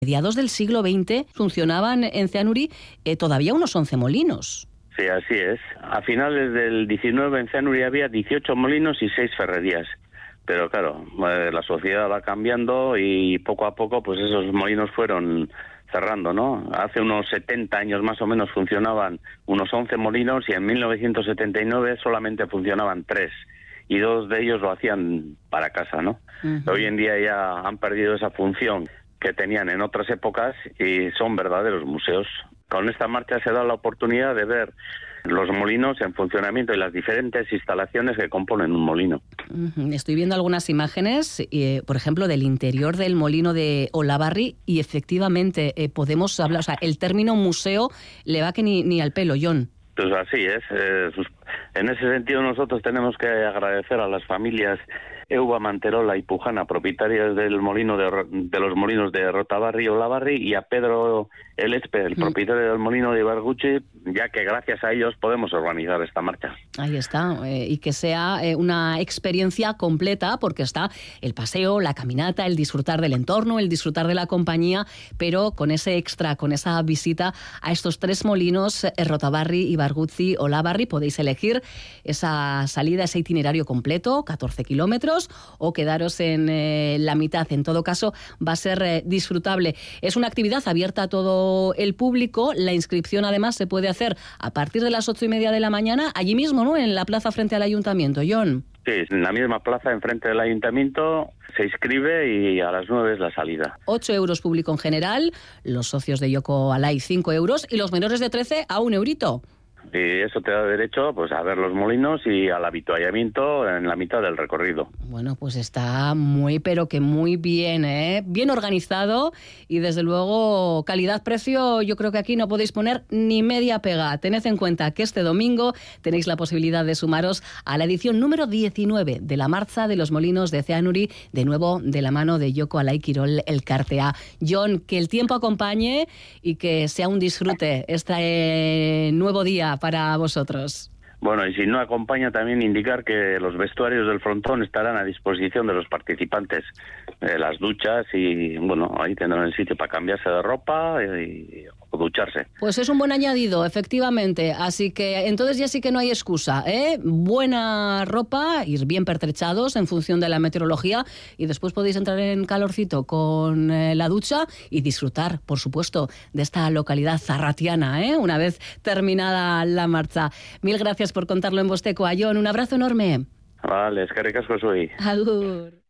mediados del siglo XX funcionaban en Ceanuri todavía unos 11 molinos. Sí, así es. A finales del 19 en Ceanuri había 18 molinos y 6 ferrerías. Pero claro, la sociedad va cambiando y poco a poco pues esos molinos fueron cerrando, ¿no? Hace unos 70 años más o menos funcionaban unos 11 molinos y en 1979 solamente funcionaban 3 y 2 de ellos lo hacían para casa, ¿no? Uh-huh. Hoy en día ya han perdido esa función que tenían en otras épocas y son verdaderos museos. Con esta marcha se da la oportunidad de ver los molinos en funcionamiento y las diferentes instalaciones que componen un molino. Estoy viendo algunas imágenes, por ejemplo, del interior del molino de Olavarri y efectivamente podemos hablar, o sea, el término museo le va que ni al pelo, Jon. Pues así es. En ese sentido nosotros tenemos que agradecer a las familias Euba, Manterola y Pujana, propietarias del molino de los molinos de Rotabarri y Olavarri, y a Pedro Elespe, el propietario del molino de Ibarguchi, ya que gracias a ellos podemos organizar esta marcha. Ahí está, y que sea una experiencia completa, porque está el paseo, la caminata, el disfrutar del entorno, el disfrutar de la compañía, pero con ese extra, con esa visita a estos 3 molinos, Rotabarri, Ibarguchi, Olavarri, podéis elegir esa salida, ese itinerario completo, 14 kilómetros, o quedaros en la mitad. En todo caso, va a ser disfrutable. Es una actividad abierta a todo el público. La inscripción, además, se puede hacer a partir de las 8:30 de la mañana, allí mismo, ¿no?, en la plaza frente al ayuntamiento. Jon. Sí, en la misma plaza, enfrente del ayuntamiento, se inscribe y a las 9 es la salida. 8 euros público en general, los socios de Yoko Alai 5 euros y los menores de 13 a 1 eurito. Y eso te da derecho pues a ver los molinos y al avituallamiento en la mitad del recorrido. Bueno, pues está muy, pero que muy bien, ¿eh? Bien organizado y desde luego calidad-precio, yo creo que aquí no podéis poner ni media pega. Tened en cuenta que este domingo tenéis la posibilidad de sumaros a la edición número 19 de la Marcha de los Molinos de Ceanuri, de nuevo de la mano de Yoko Alai Kirol Elkartea. Jon, que el tiempo acompañe y que sea un disfrute este nuevo día para vosotros. Bueno, y si no acompaña, también indicar que los vestuarios del frontón estarán a disposición de los participantes. Las duchas y, bueno, ahí tendrán el sitio para cambiarse de ropa o ducharse. Pues es un buen añadido, efectivamente. Así que entonces ya sí que no hay excusa, ¿eh? Buena ropa, ir bien pertrechados en función de la meteorología y después podéis entrar en calorcito con la ducha y disfrutar, por supuesto, de esta localidad zarratiana, ¿eh?, una vez terminada la marcha. Mil gracias por contarlo en Voz Teco. A Jon, un abrazo enorme. Vale, eskerrik asko zuei. Agur.